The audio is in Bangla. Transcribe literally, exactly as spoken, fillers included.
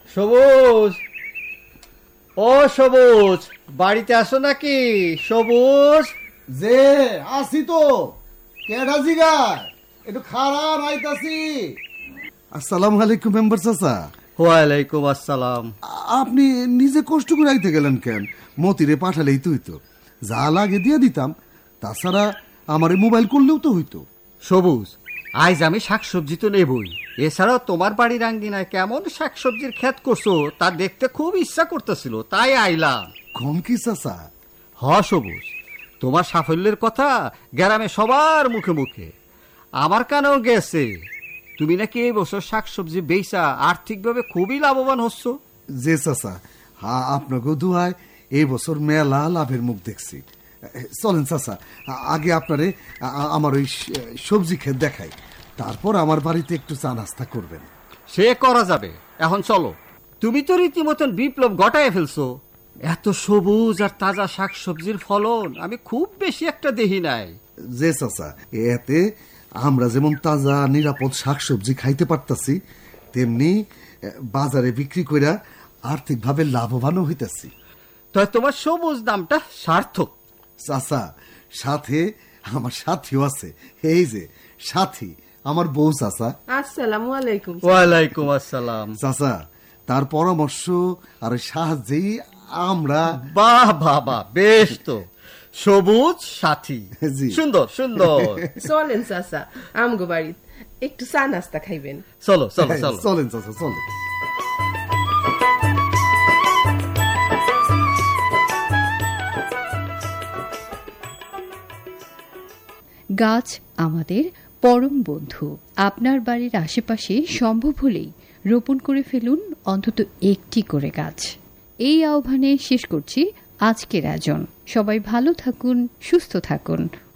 সবুজ, ও সবুজ, বাড়িতে আসো নাকি? সবুজ যে আসি তো, কেডা জিগায়? একটু খারাপ আইতাছি। আসসালামু আলাইকুম মেম্বার চাচা। ওয়ালাইকুম আসসালাম। আপনি নিজে কষ্ট করে আইতে গেলেন কেন? মতিরে পাঠালেই তুই তো যা লাগে দিয়ে দিতাম, তাছাড়া আমার মোবাইল করলেও তো হইতো। সবুজ, আজ আমি শাকসবজি তো নেবই, এছাড়াও তোমার বাড়ির আঙ্গিনায় কেমন শাকসবজির ক্ষেত করছো তা দেখতে খুব ইচ্ছা করতেছিল, তাই আইলাম। কম কি চাচা? হ সবুজ, তোমার সাফল্যের কথা গ্রামে সবার মুখে মুখে, আমার কানেও গেছে। তুমি নাকি এই বছর শাকসবজি বেচা আর্থিকভাবে খুবই লাভবান হচ্ছ। যে চাচা, হ্যাঁ আপনাকে দুয়ায় এই বছর মেলা লাভের মুখ দেখছি। চলেন চাচা, আগে আপনারে আমার ওই সবজি ক্ষেত দেখাই, তারপর আমার বাড়িতে একটু চা নাস্তা করবেন। সে করা যাবে, এখন চলো। তুমি তো রীতিমতন বিপ্লব ঘটায় ফেলছো। এত সবুজ আর তাজা শাকসবজির ফলন আমি খুব বেশি একটা দেখি নাই। যে চাচা, এতে আমরা যেমন তাজা নিরাপদ শাকসবজি খাইতে পারতাছি, তেমনি বাজারে বিক্রি কইরা আর্থিকভাবে লাভবানও হইতাছি। তাই তোমার সবুজ নামটা সার্থক। চাচা, সাথে আমার সাথীও আছে। এই যে সাথী, আমার বউ। চাচা আসসালামু আলাইকুম। ওয়ালাইকুম আসসালাম। চাচা, তার পরামর্শ আর সাহায্যেই আমরা। বাহ বাহ বাহ, বেশ তো। সবুজ সাথী, সুন্দর সুন্দর। চলেন চাচা, আমগো বাড়ি একটু চা নাস্তা খাইবেন। চলো চলো চলো, চলেন চাচা চলেন। গাছ আমাদের পরম বন্ধু। আপনার বাড়ির আশেপাশে সম্ভব হলেই রোপণ করে ফেলুন অন্তত একটি করে গাছ। এই আহ্বানে শেষ করছি আজকের আয়োজন। সবাই ভালো থাকুন, সুস্থ থাকুন।